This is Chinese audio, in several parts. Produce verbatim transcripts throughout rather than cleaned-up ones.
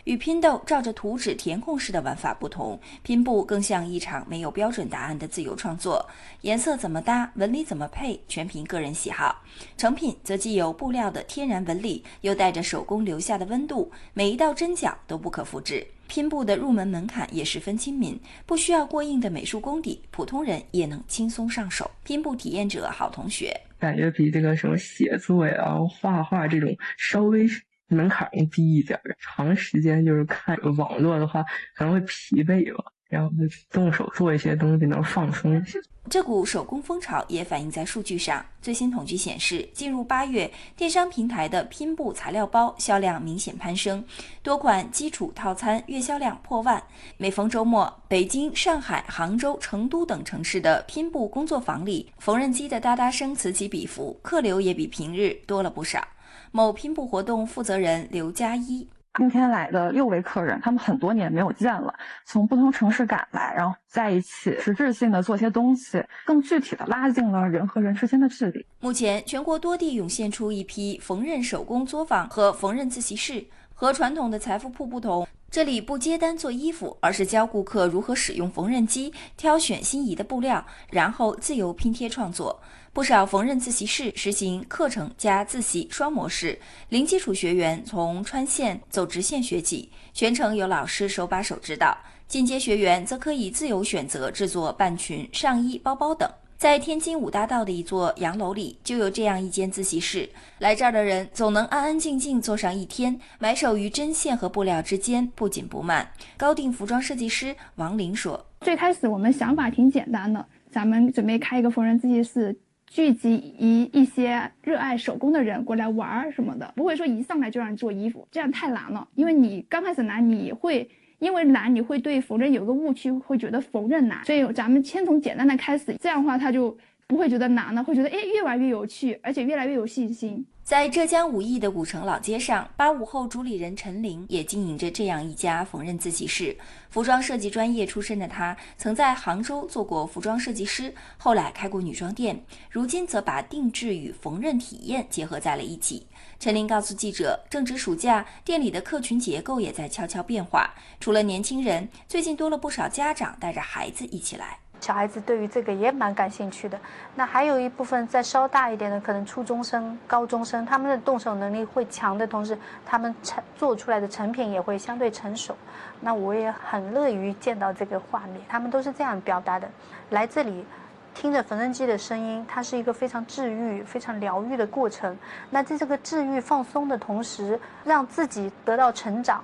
与拼豆照着图纸填空式的玩法不同，拼布更像一场没有标准答案的自由创作，颜色怎么搭，纹理怎么配，全凭个人喜好。成品则既有布料的天然纹理，又带着手工留下的温度，每一道针脚都不可复制。拼布的入门门槛也十分亲民，不需要过硬的美术功底，普通人也能轻松上手。拼布体验者好同学感觉比这个什么写作呀、画画这种稍微门槛更低一点，长时间就是看网络的话可能会疲惫吧，然后动手做一些东西能放松一些。 这股手工风潮也反映在数据上。最新统计显示，进入八月，电商平台的拼布材料包销量明显攀升，多款基础套餐月销量破万。每逢周末，北京、上海、杭州、成都等城市的拼布工作坊里，缝纫机的哒哒声此起彼伏，客流也比平日多了不少。某拼布活动负责人刘佳一。 今天来的六位客人，他们很多年没有见了，从不同城市赶来，然后在一起实质性的做些东西，更具体的拉近了人和人之间的距离。 目前全国多地涌现出一批缝纫手工作坊和缝纫自习室，和传统的财富铺不同，这里不接单做衣服，而是教顾客如何使用缝纫机，挑选心仪的布料，然后自由拼贴创作。不少缝纫自习室实行课程加自习双模式，零基础学员从穿线走直线学起，全程有老师手把手指导；进阶学员则可以自由选择制作半裙、上衣、包包等。在天津五大道的一座洋楼里，就有这样一间自习室，来这儿的人总能安安静静坐上一天，埋首于针线和布料之间，不紧不慢。高定服装设计师王林说：“ 最开始我们想法挺简单的，咱们准备开一个缝纫自习室，聚集一一些热爱手工的人过来玩什么的，不会说一上来就让你做衣服，这样太难了。因为你刚开始难，你会因为难，你会对缝纫有个误区，会觉得缝纫难。所以咱们先从简单的开始，这样的话他就不会觉得难了，会觉得哎越玩越有趣，而且越来越有信心。” 在浙江武义的古城老街上，八五后主理人陈玲也经营着这样一家缝纫自习室。服装设计专业出身的她，曾在杭州做过服装设计师，后来开过女装店，如今则把定制与缝纫体验结合在了一起。陈玲告诉记者，正值暑假，店里的客群结构也在悄悄变化，除了年轻人，最近多了不少家长带着孩子一起来。 小孩子对于这个也蛮感兴趣的。那还有一部分再稍大一点的，可能初中生、高中生，他们的动手能力会强的同时，他们成做出来的成品也会相对成熟。那我也很乐于见到这个画面，他们都是这样表达的。来这里听着缝纫机的声音，它是一个非常治愈、非常疗愈的過程。那在這個治愈放鬆的同時，讓自己得到成長。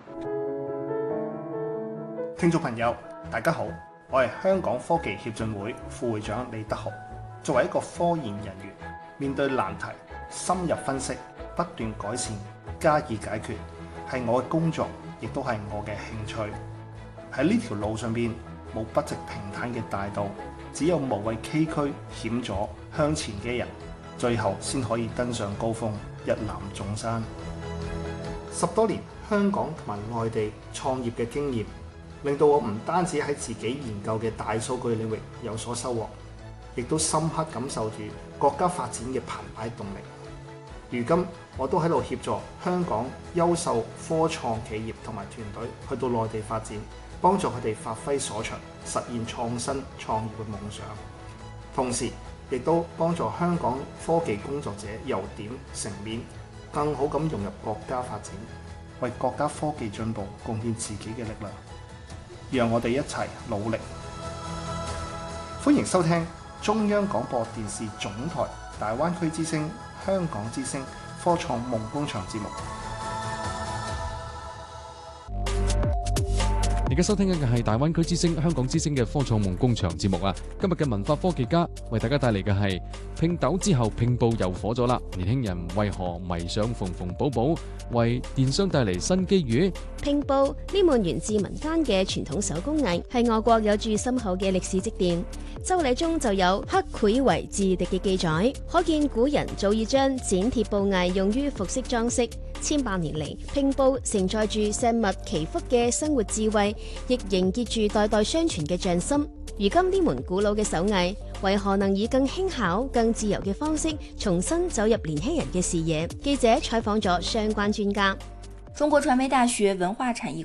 聽眾朋友，大家好，我係香港科技協進會副會長李德豪。作為一個科研人員，面對難題，深入分析，不斷改善，加以解決，係我嘅工作，亦都係我嘅興趣。喺呢條路上邊，冇不直平坦嘅大道，只有無畏崎嶇險阻向前嘅人，最後先可以登上高峰，一覽眾山。十多年香港同埋外地創業嘅經驗，令到我唔單止喺自己研究嘅大數據領域有所收穫，亦都深刻感受住國家發展嘅澎湃動力。如今我都喺度協助香港優秀科創企業同埋團隊去到內地發展，幫助佢哋發揮所長，實現創新創業嘅夢想。同時亦都幫助香港科技工作者由點成面，更好咁融入國家發展，為國家科技進步貢獻自己嘅力量。讓我哋一齊努力。歡迎收聽中央廣播電視總台大灣區之聲香港之聲科創夢工場節目。 而家收聽緊嘅係大灣區之聲香港之聲嘅科創夢工場節目啊！今日嘅文化科技家為大家帶嚟嘅係拼豆之後拼布又火咗啦！年輕人為何迷上縫縫補補，為電商帶嚟新機遇？ 拼布呢門源自民間嘅傳統手工藝，係俄國有住深厚嘅歷史積澱。周禮中就有刻繪為字滴嘅記載，可見古人早已將剪貼布藝用於服飾裝飾。千百年嚟，拼布承載住石墨祈福嘅生活智慧，亦凝結住代代相傳嘅匠心。如今呢門古老嘅手藝，為何能以更輕巧、更自由嘅方式重新走入年輕人嘅視野？記者採訪咗相關專家。 中國傳媒大學文化產業